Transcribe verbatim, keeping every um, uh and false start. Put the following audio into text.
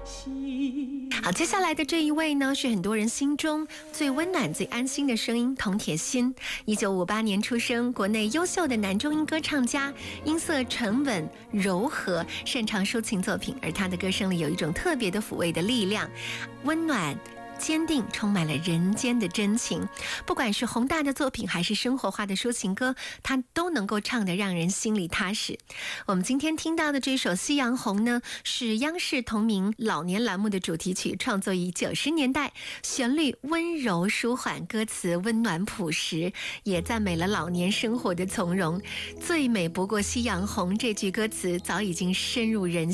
好，接下来的这一位呢，是很多人心中最温暖、最安心的声音——童铁心。一九五八年出生，国内优秀的男中音歌唱家，音色沉稳柔和，擅长抒情作品，而他的歌声里有一种特别的抚慰的力量，温暖坚定，充满了人间的真情。不管是宏大的作品还是生活化的抒情歌，他都能够唱得让人心里踏实。我们今天听到的这首《夕阳红》呢，是央视同名老年栏目的主题曲，创作于九十年代，旋律温柔舒缓，歌词温暖朴实，也赞美了老年生活的从容。最美不过夕阳红这句歌词早已经深入人心。